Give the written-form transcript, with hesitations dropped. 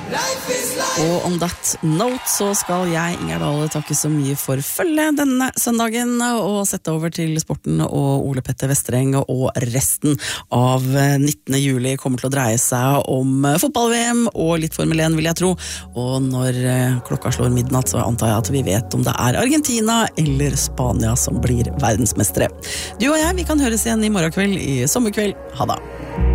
Og on that note så skal jeg, Inger Dale, takke så mye for følget denne søndagen og sette over til sporten og Ole Petter Vestreng, og resten av 19. juli kommer til å dreie seg om fotball-VM og litt Formel 1, vil jeg tro. Og når klokka slår midnatt så antar jeg at vi vet om det er Argentina eller Spania som blir verdensmestere. Du og jeg, vi kan høres igjen i morgen kveld i Sommerkveld. Ha det!